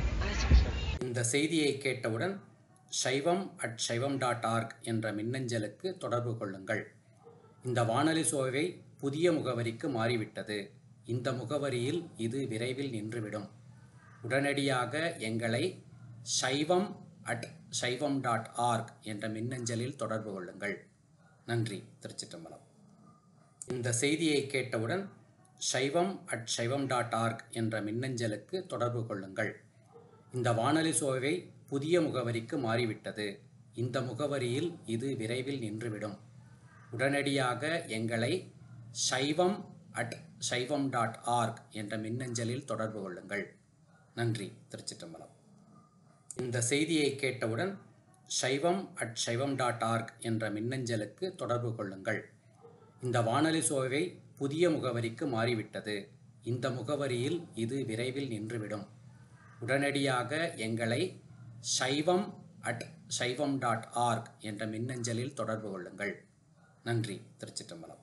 இந்த செய்தியை கேட்டவுடன் சைவம் அட் சைவம் டாட் ஆர்க் என்ற மின்னஞ்சலுக்கு தொடர்பு கொள்ளுங்கள். இந்த வானொலி சோவை புதிய முகவரிக்கு மாறிவிட்டது. இந்த முகவரியில் இது விரைவில் நின்றுவிடும். உடனடியாக எங்களை சைவம் அட் சைவம் டாட் ஆர்க் என்ற மின்னஞ்சலில் தொடர்பு கொள்ளுங்கள். நன்றி. திருச்சிற்றம்பலம். இந்த செய்தியை கேட்டவுடன் சைவம் அட் சைவம் டாட் ஆர்க் என்ற மின்னஞ்சலுக்கு தொடர்பு கொள்ளுங்கள். இந்த வானொலி சோவை புதிய முகவரிக்கு மாறிவிட்டது. இந்த முகவரியில் இது விரைவில் நின்றுவிடும். உடனடியாக எங்களை சைவம் அட் சைவம் டாட் ஆர்க் என்ற மின்னஞ்சலில் தொடர்பு கொள்ளுங்கள். நன்றி. திருச்சிற்றம்பலம். இந்த செய்தியை கேட்டவுடன் சைவம் அட் சைவம் டாட் ஆர்க் என்ற மின்னஞ்சலுக்கு தொடர்பு கொள்ளுங்கள். இந்த வானொலி சோவை புதிய முகவரிக்கு மாறிவிட்டது. இந்த முகவரியில் இது விரைவில் நின்றுவிடும். உடனடியாக எங்களை சைவம் அட் சைவம் டாட் ஆர்க் என்ற மின்னஞ்சலில் தொடர்பு கொள்ளுங்கள். நன்றி. திருச்சிற்றம்பலம்.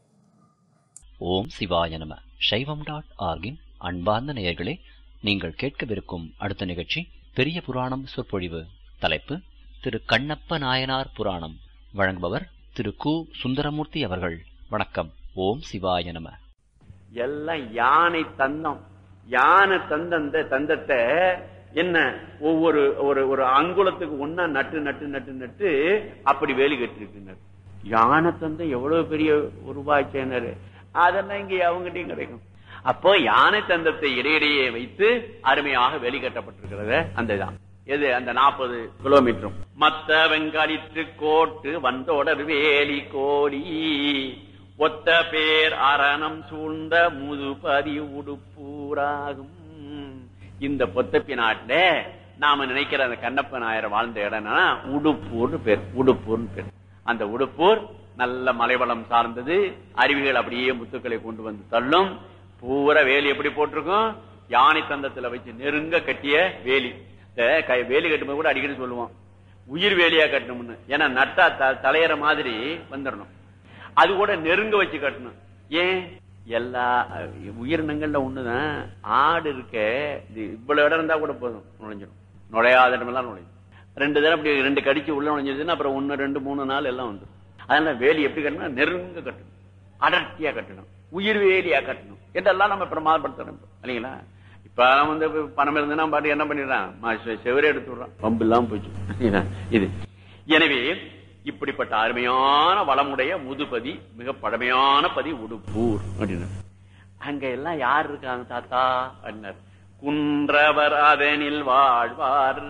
ஓம் சிவாய நம. சைவம் டாட் ஆர்கின் அன்பார்ந்த நேயர்களே, நீங்கள் கேட்கவிருக்கும் அடுத்த நிகழ்ச்சி பெரிய புராணம் சொற்பொழிவு. தலைப்பு திரு கண்ணப்ப நாயனார் புராணம். வழங்குபவர் திரு கு சுந்தரமூர்த்தி அவர்கள். வணக்கம். ஓம் சிவாய நம. எல்லாம் யானை தந்தம். யானை தந்த தந்தத்தை என்ன ஒவ்வொரு ஒரு ஒரு அங்குலத்துக்கு ஒன்னா நட்டு நட்டு நட்டு நட்டு அப்படி வேலி கட்டிருக்கின்றார். யானை தந்தம் எவ்வளவு பெரிய உருவாச்சினர், அதெல்லாம் இங்க அவங்ககிட்டயும் கிடைக்கும். அப்போ யானை தந்தத்தை இடையிடையே வைத்து அருமையாக வேலி கட்டப்பட்டிருக்கிறது. அந்த இதான் எது அந்த நாற்பது கிலோமீட்டரும். மத்த வெங்காலிற்று கோட்டு வந்தோடர் வேலி கோடி ஒத்த பேர் அரணம் சூழ்ந்த முதுபதி உடுப்பூராகும். இந்த பொத்தப்பி நாட்டுல நாம நினைக்கிற அந்த கண்ணப்ப நாயர் வாழ்ந்த இடம்னா உடுப்பூர்னு பேர். உடுப்பூர்னு பேர். அந்த உடுப்பூர் நல்ல மலைவளம் சார்ந்தது. அருவிகள் அப்படியே முத்துக்களை கொண்டு வந்து தள்ளும். பூரா வேலி எப்படி போட்டிருக்கும்? யானை தந்தத்துல வச்சு நெருங்க கட்டிய வேலி. வேலி கட்டும்போது கூட அடிக்கடி சொல்லுவோம், உயிர் வேலியா கட்டணும்னு. ஏன்னா நட்டா தலையற மாதிரி வந்துடணும். அது கூட நெருங்க வச்சு கட்டணும். ஏன்? எல்லா உயிரினங்கள்ல ஒண்ணுதான். ஆடு இருக்க இவ்வளவு இடம் இருந்தா கூட போதும், நுழைஞ்சிடும். நுழையாத இடமெல்லாம் நுழைஞ்சிடும். ரெண்டு தடவை அப்படி ரெண்டு கடிச்சு உள்ள நுழைஞ்சிருச்சுன்னா அப்புறம் ஒன்னு ரெண்டு மூணு நாள் எல்லாம் வந்துடும். அதனால வேலி எப்படி கட்டணும்? நெருங்க கட்டணும், அடர்த்தியா கட்டணும், உயிர் வேலியா கட்டணும் என்றெல்லாம் நம்ம பிரமாதப்படுத்தணும் இல்லைங்களா? இப்ப வந்து பணம் இருந்ததுன்னா பாட்டு என்ன பண்ணிடுறான், செவரே எடுத்து விடுறான், பம்பு இல்லாம போச்சு இது. எனவே இப்படிப்பட்ட அருமையான வளமுடைய முதுபதி, மிக பழமையான பதி உடுப்பூர் அப்படின்னு. அங்க எல்லாம் யார் இருக்காங்க தாத்தா அப்படின்னார். குன்றவர் அதனில் வாழ்வார்.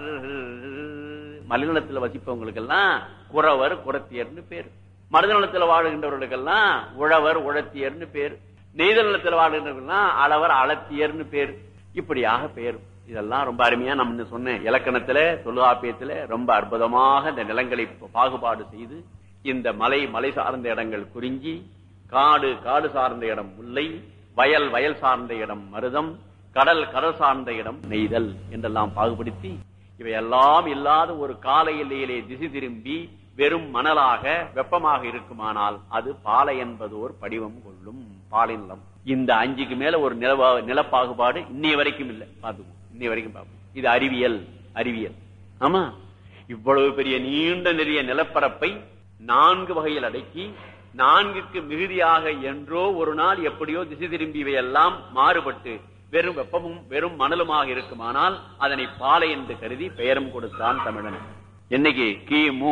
மலைநலத்துல வசிப்பவங்களுக்கு எல்லாம் குறவர் குறத்தியர்னு பேர். மருதநலத்துல வாழுகின்றவர்களுக்கெல்லாம் உழவர் உழத்தியர்னு பேர். நெய்தல் நிலத்துல வாழுகின்றவர்கள்லாம் அளவர் அளத்தியர்னு பேர். இப்படியாக பேர். இதெல்லாம் ரொம்ப அருமையா நம்ம சொன்ன இலக்கணத்துல தொல்காப்பியத்துல ரொம்ப அற்புதமாக இந்த நிலங்களை பாகுபாடு செய்து இந்த மலை மலை சார்ந்த இடங்கள் குறிஞ்சி, காடு காடு சார்ந்த இடம் முல்லை, வயல் வயல் சார்ந்த இடம் மருதம், கடல் கடல் சார்ந்த இடம் நெய்தல் என்றெல்லாம் பாகுபடுத்தி இவையெல்லாம் இல்லாத ஒரு கால எல்லையிலே திசை திரும்பி வெறும் மணலாக வெப்பமாக இருக்குமானால் அது பாலை என்பதோர் படிவம் கொள்ளும். பாலை நிலம். இந்த அஞ்சுக்கு மேல ஒரு நில நிலப்பாகுபாடு இன்னைய வரைக்கும் இல்லை. பாத்துக்கோ, இன்னைய வரைக்கும் பார்ப்போம். இது அறிவியல். அறிவியல். ஆமா, இவ்வளவு பெரிய நீண்ட நெறிய நிலப்பரப்பை நான்கு வகையில் அடக்கி நான்குக்கு மிகுதியாக என்றோ ஒரு நாள் எப்படியோ திசை திரும்பி இவையெல்லாம் மாறுபட்டு வெறும் வெப்பமும் வெறும் மணலுமாக இருக்குமானால் அதனை பாலை என்று கருதி பெயரும் கொடுத்தான் தமிழன். என்னைக்கு கிமு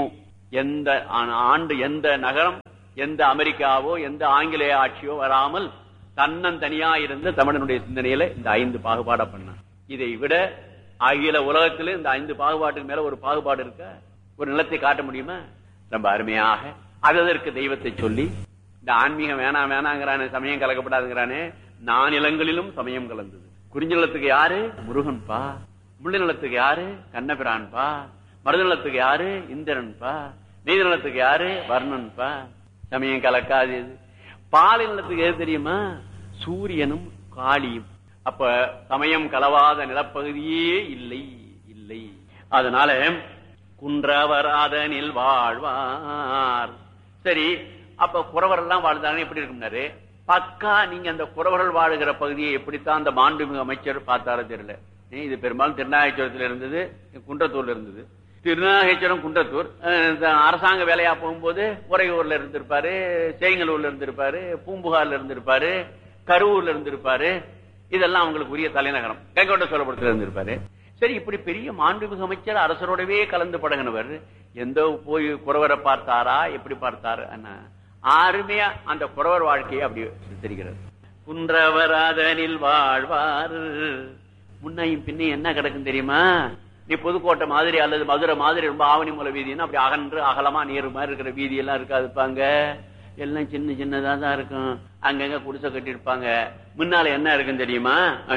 எந்த ஆண்டு எந்த நகரம், எந்த அமெரிக்காவோ எந்த ஆங்கிலேய ஆட்சியோ வராமல் தன்னந்தனியா இருந்த தமிழனுடைய சிந்தனையில இந்த ஐந்து பாகுபாடா பண்ண. இதை விட அகில உலகத்திலே இந்த ஐந்து பாகுபாட்டுக்கு மேல ஒரு பாகுபாடு இருக்க, ஒரு நிலத்தை காட்ட முடியுமா? ரொம்ப அருமையாக அதற்கு தெய்வத்தை சொல்லி, இந்த ஆன்மீகம் வேணாம் வேணாங்கிறானே, சமயம் கலக்கப்படாதுங்கிறானே, நானிலங்களிலும் சமயம் கலந்தது. குறிஞ்சி நிலத்துக்கு யாரு? முருகன்பா. முள்ளி நிலத்துக்கு யாரு? கண்ணபிரான்பா. மருத நிலத்துக்கு யாரு? இந்திரன்பா. நீதி நிலத்துக்கு யாரு? வர்ணன்பா. சமயம் கலக்காது. பாலை நிலத்துக்கு எது தெரியுமா? சூரியனும் காளியும். அப்ப சமயம் கலவாத நிலப்பகுதியே இல்லை இல்லை. அதனால குன்றவராதனில் வாழ்வார். சரி, அப்ப குறவர் எல்லாம் வாழ்ந்தாங்க, எப்படி இருக்கும்னாரு பக்கா. நீங்க அந்த குறவர்கள் வாழுகிற பகுதியை எப்படித்தான் அந்த மாண்புமிகு அமைச்சர் பார்த்தாரோ தெரியல. இது பெரும்பாலும் திருநாகேஸ்வரத்தில் இருந்தது, குன்றத்தூர்ல இருந்தது. திருநாகேஸ்வரம் குன்றத்தூர் அரசாங்க வேலையா போகும்போது உறையூர்ல இருந்திருப்பாரு, சேங்கலூர்ல இருந்திருப்பாரு, பூம்புகார்ல இருந்திருப்பாரு, கரூர்ல இருந்திருப்பாரு. இதெல்லாம் அவங்களுக்கு உரிய தலைநகரம். கங்கோட்ட சோழபுரத்துல இருந்திருப்பாரு. சரி, இப்படி பெரிய மாண்புமிகு அமைச்சர் அரசரோடவே கலந்து பழகினவர் எந்த போய் குறவரை பார்த்தாரா, எப்படி பார்த்தாரு? ஆறுமையா அந்த குறவர் வாழ்க்கையை அப்படி தெரிகிறது. குன்றவராதனில் வாழ்வார். முன்னையும் பின்னையும் என்ன கிடக்கும் தெரியுமா? நீ புதுக்கோட்டை மாதிரி அல்லது மதுரை மாதிரி ரொம்ப ஆவணி மூல வீதினா அப்படி அகன்று அகலமா நீர் மாதிரி இருக்கிற வீதி எல்லாம் இருக்காதுப்பாங்க. எல்லாம் சின்ன சின்னதா தான் இருக்கும். அங்கங்க குடிசை கட்டி இருப்பாங்க. முன்னால என்ன இருக்குன்னு தெரியுமா?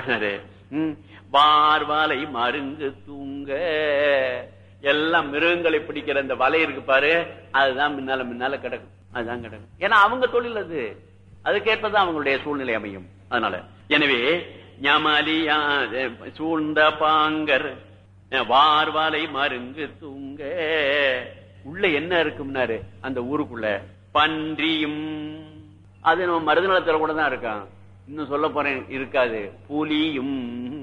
வார்வாலை மருங்கு தூங்க. எல்லாம் மிருகங்களை பிடிக்கிற அந்த வலை இருக்கு பாரு, அதுதான் முன்னால முன்னால கிடக்கும். அதுதான் கிடக்கும். ஏன்னா அவங்க தொழில் அது, அதுக்கேற்பதான் அவங்களுடைய சூழ்நிலை அமையும். அதனால எனவே ஞமலியா சூழ்ந்த பாங்கர் வார்வாலை மருங்கு தூங்க. உள்ள என்ன இருக்கும்னாரு அந்த ஊருக்குள்ள? பன்றியும். அது நம்ம மருதநலத்துல கூட தான் இருக்கான். இன்னும் சொல்ல போறேன், இருக்காது. புலியும்.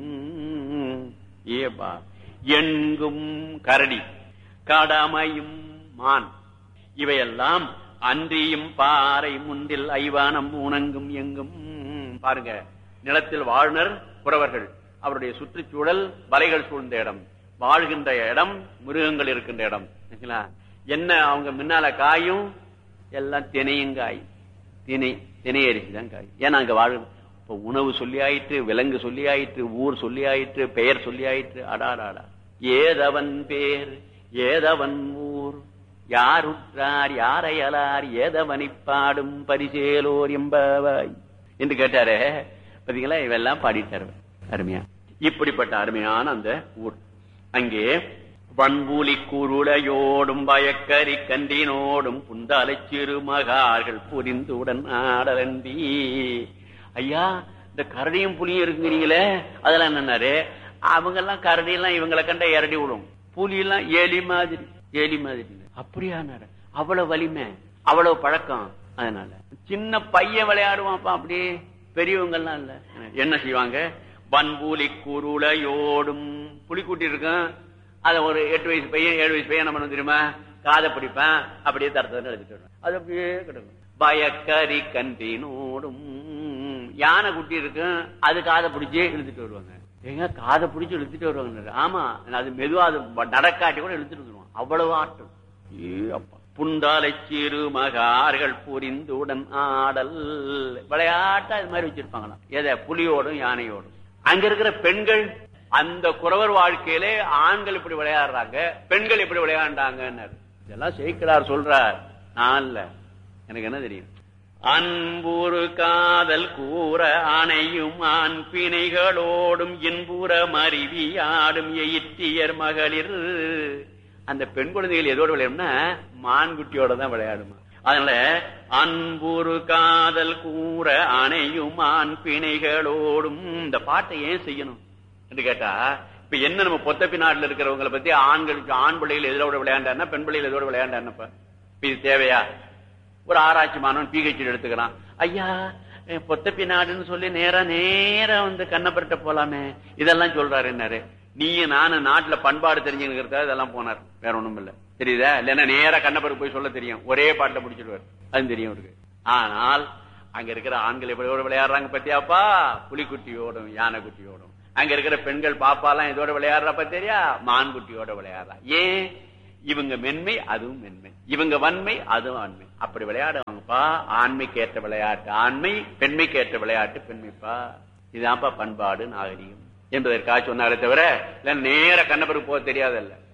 ஏப்பா, எங்கும் கரடி, கடமையும் மான், இவையெல்லாம் அன்றியும் பாறை முண்டில் ஐவானம் உணங்கும் எங்கும். பாருங்க, நிலத்தில் வாழ்னர் குறவர்கள், அவருடைய சுற்றுச்சூழல் வலைகள் சூழ்ந்த இடம், வாழ்கின்ற இடம் மிருகங்கள் இருக்கின்ற இடம். என்ன அவங்க முன்னால காயும் எல்லாம் தினையும் காய், திணை திணை அரிசி தான் காய். ஏன்னா அங்க வாழ இப்ப உணவு சொல்லி ஆயிற்று, விலங்கு சொல்லி ஆயிற்று, ஊர் சொல்லி ஆயிற்று, பெயர் சொல்லி ஆயிற்று. அடாடாடா, ஏதவன் பேர் ஏதவன் ஊர், யாருற்றார் யாரையலார் ஏதவனை பாடும் பரிசேலோர் என்பவாய் என்று கேட்டாரே. பாத்தீங்களா, இவெல்லாம் பாடிட்டாரு அருமையா. இப்படிப்பட்ட அருமையான அந்த ஊர். அங்கே வன்பூலி குருளையோடும் பயக்கரி கன்றினோடும் புந்தாலை சிறுமகார்கள் புரிந்துடன் ஆடலண்டி. ஐயா, இந்த கரடியும் புலியும் இருக்குங்கிறீங்களே, அதெல்லாம் என்னன்னாரு, அவங்க எல்லாம் கரடி எல்லாம் இவங்களை கண்ட இரடி விடும், புலி எல்லாம் ஏலி மாதிரி ஏலி மாதிரி. அப்படியானாரு, அவ்வளவு வலிமை, அவ்வளவு பழக்கம். அதனால சின்ன பையன் விளையாடுவான்ப்பா, அப்படி பெரியவங்க எல்லாம் இல்ல. என்ன செய்வாங்க? வன்பூலி குருளையோடும், புலி கூட்டி இருக்கும், அத ஒரு எட்டு வயசு பையன் ஏழு வயசு பையன் என்ன பண்ண தெரியுமா? காதை பிடிப்பேன், அப்படியே தரத்தை எழுதிட்டு வருவேன். அது அப்படியே கிடக்கும். பயக்கரி கன்றினோடும், யானை குட்டி இருக்கும், அது காதை பிடிச்சே இழுத்துட்டு வருவாங்க. எங்க காதை பிடிச்சி இழுத்துட்டு வருவாங்க? ஆமா, அது மெதுவா அது நடக்காட்டி கூட இழுத்துட்டு வந்துருவாங்க, அவ்வளவு ஆட்டம். ஏ அப்பா, புண்டாலை சிறுமகார்கள் புரிந்துடன் ஆடல். விளையாட்டா இது மாதிரி வச்சிருப்பாங்களாம். எதை? புலியோடும் யானையோடும். அங்க இருக்கிற பெண்கள், அந்த குறவர் வாழ்க்கையிலே ஆண்கள் இப்படி விளையாடுறாங்க, பெண்கள் இப்படி விளையாண்டாங்க. இதெல்லாம் சேக்கிழார் சொல்றார், நான் இல்ல, எனக்கு என்ன தெரியும். அன்புறு காதல் கூற அணையும் ஆண் பிணைகளோடும் இன்புற மருவி ஆடும் எயிற்றியர் மகளிர். அந்த பெண் குழந்தைகள் எதோடு விளையாடும்னா மான்குட்டியோட தான் விளையாடுமா. அதனால அன்புறு காதல் கூற அணையும் ஆண் பிணைகளோடும். இந்த பாட்டை ஏன் செய்யணும் என்று கேட்டா, இப்ப என்ன நம்ம பொத்தப்பி நாட்டுல இருக்கிறவங்களை பத்தி ஆண்களுக்கு ஆண் பிள்ளைகள் எதோட விளையாண்டாருன்னா பெண் பிள்ளைகள் எதோட விளையாண்டாருன்னப்ப இது தேவையா? ஒரு ஆராய்ச்சி மாணவன் பிஹெச்டி எடுத்துக்கிறான், ஐயா பொத்தப்பி நாடுன்னு சொல்லி நேரா நேரா வந்து கண்ணப்பர்கிட்ட போலாமே, இதெல்லாம் சொல்றாரு. என்னாரு, நீங்க நானும் நாட்டுல பண்பாடு தெரிஞ்சுக்கிறதா இதெல்லாம் போனார், வேற ஒண்ணும் இல்ல. தெரியுதா? இல்லன்னா நேரா கண்ணப்பருக்கு போய் சொல்ல தெரியும், ஒரே பாட்டுல முடிச்சிடுவார், அது தெரியும் அவருக்கு. ஆனால் அங்க இருக்கிற ஆண்கள் எப்படியோட விளையாடுறாங்க பத்தியாப்பா? புலிக்குட்டியோடும் யானை குட்டியோடும். அங்க இருக்கிற பெண்கள் பாப்பாலாம் இதோட விளையாடுறப்ப தெரியா? மான்குட்டியோட விளையாடுறா. ஏன்? இவங்க மென்மை அதுவும் மென்மை, இவங்க வன்மை அதுவும் வன்மை. அப்படி விளையாடுவாங்கப்பா. ஆண்மைக்கு ஏற்ற விளையாட்டு ஆண்மை, பெண்மைக்கு ஏற்ற விளையாட்டு பெண்மைப்பா. இதுதான்ப்பா பண்பாடு நாகரிகம் என்பதற்காக சொன்னாரே தவிர நேர கண்ணபருக்கு போக தெரியாதல்ல.